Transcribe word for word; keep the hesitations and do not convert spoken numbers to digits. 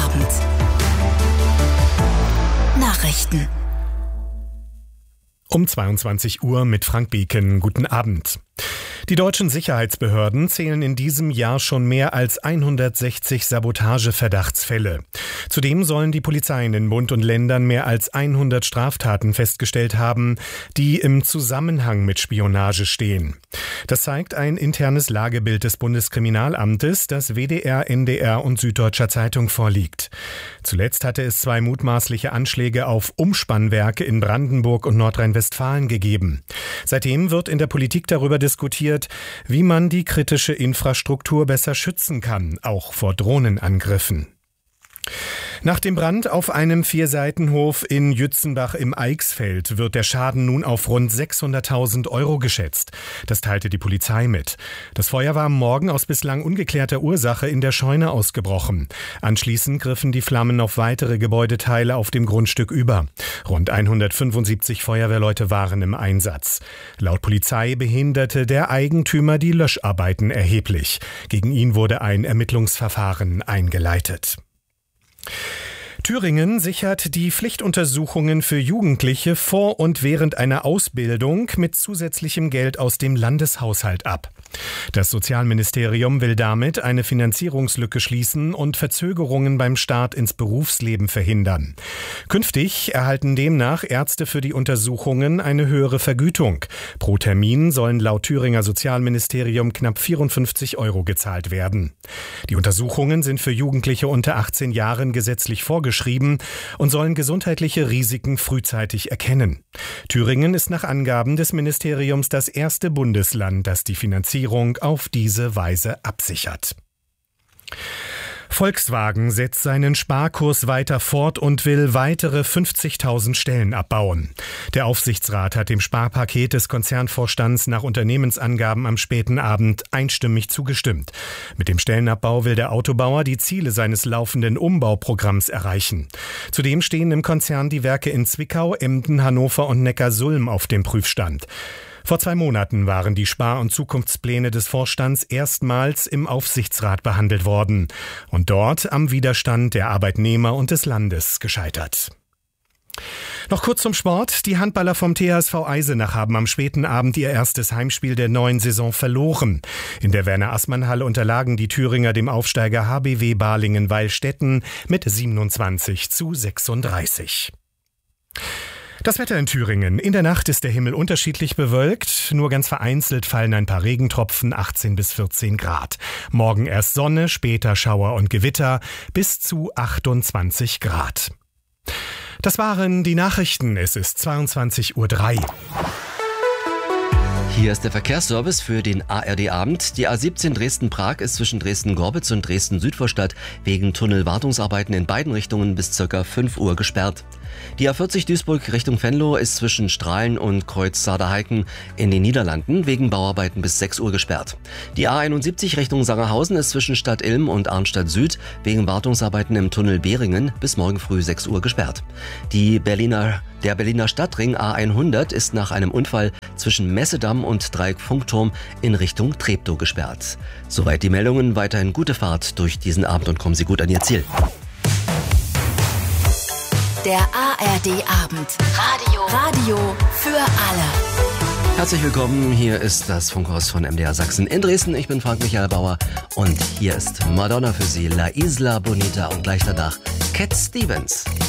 Abend. Nachrichten. Um zweiundzwanzig Uhr mit Frank Beken. Guten Abend. Die deutschen Sicherheitsbehörden zählen in diesem Jahr schon mehr als hundertsechzig Sabotageverdachtsfälle. Zudem sollen die Polizeien in Bund und Ländern mehr als hundert Straftaten festgestellt haben, die im Zusammenhang mit Spionage stehen. Das zeigt ein internes Lagebild des Bundeskriminalamtes, das W D R, N D R und Süddeutscher Zeitung vorliegt. Zuletzt hatte es zwei mutmaßliche Anschläge auf Umspannwerke in Brandenburg und Nordrhein-Westfalen gegeben. Seitdem wird in der Politik darüber diskutiert, wie man die kritische Infrastruktur besser schützen kann, auch vor Drohnenangriffen. Nach dem Brand auf einem Vierseitenhof in Jützenbach im Eichsfeld wird der Schaden nun auf rund sechshunderttausend Euro geschätzt. Das teilte die Polizei mit. Das Feuer war am Morgen aus bislang ungeklärter Ursache in der Scheune ausgebrochen. Anschließend griffen die Flammen auf weitere Gebäudeteile auf dem Grundstück über. Rund hundertfünfundsiebzig Feuerwehrleute waren im Einsatz. Laut Polizei behinderte der Eigentümer die Löscharbeiten erheblich. Gegen ihn wurde ein Ermittlungsverfahren eingeleitet. Thüringen sichert die Pflichtuntersuchungen für Jugendliche vor und während einer Ausbildung mit zusätzlichem Geld aus dem Landeshaushalt ab. Das Sozialministerium will damit eine Finanzierungslücke schließen und Verzögerungen beim Start ins Berufsleben verhindern. Künftig erhalten demnach Ärzte für die Untersuchungen eine höhere Vergütung. Pro Termin sollen laut Thüringer Sozialministerium knapp vierundfünfzig Euro gezahlt werden. Die Untersuchungen sind für Jugendliche unter achtzehn Jahren gesetzlich vorgeschrieben und sollen gesundheitliche Risiken frühzeitig erkennen. Thüringen ist nach Angaben des Ministeriums das erste Bundesland, das die Finanzierung auf diese Weise absichert. Volkswagen setzt seinen Sparkurs weiter fort und will weitere fünfzigtausend Stellen abbauen. Der Aufsichtsrat hat dem Sparpaket des Konzernvorstands nach Unternehmensangaben am späten Abend einstimmig zugestimmt. Mit dem Stellenabbau will der Autobauer die Ziele seines laufenden Umbauprogramms erreichen. Zudem stehen im Konzern die Werke in Zwickau, Emden, Hannover und Neckarsulm auf dem Prüfstand. Vor zwei Monaten waren die Spar- und Zukunftspläne des Vorstands erstmals im Aufsichtsrat behandelt worden und dort am Widerstand der Arbeitnehmer und des Landes gescheitert. Noch kurz zum Sport. Die Handballer vom T H S V Eisenach haben am späten Abend ihr erstes Heimspiel der neuen Saison verloren. In der Werner-Assmann-Halle unterlagen die Thüringer dem Aufsteiger H B W Balingen-Weilstätten mit siebenundzwanzig zu sechsunddreißig. Das Wetter in Thüringen. In der Nacht ist der Himmel unterschiedlich bewölkt. Nur ganz vereinzelt fallen ein paar Regentropfen, achtzehn bis vierzehn Grad. Morgen erst Sonne, später Schauer und Gewitter, bis zu achtundzwanzig Grad. Das waren die Nachrichten. Es ist zweiundzwanzig Uhr drei. Hier ist der Verkehrsservice für den A R D-Abend. Die A siebzehn Dresden-Prag ist zwischen Dresden-Gorbitz und Dresden-Südvorstadt wegen Tunnelwartungsarbeiten in beiden Richtungen bis ca. fünf Uhr gesperrt. Die A vierzig Duisburg Richtung Venlo ist zwischen Strahlen und Kreuz Saarhausen in den Niederlanden wegen Bauarbeiten bis sechs Uhr gesperrt. Die A einundsiebzig Richtung Sangerhausen ist zwischen Stadt Ilm und Arnstadt Süd wegen Wartungsarbeiten im Tunnel Behringen bis morgen früh sechs Uhr gesperrt. Die Berliner, der Berliner Stadtring A hundert ist nach einem Unfall zwischen Messedamm und Dreieck-Funkturm in Richtung Treptow gesperrt. Soweit die Meldungen, weiterhin gute Fahrt durch diesen Abend und kommen Sie gut an Ihr Ziel. Der A R D-Abend. Radio. Radio für alle. Herzlich willkommen, hier ist das Funkhaus von M D R Sachsen in Dresden. Ich bin Frank Michael Bauer und hier ist Madonna für Sie, La Isla Bonita und gleich danach Cat Stevens.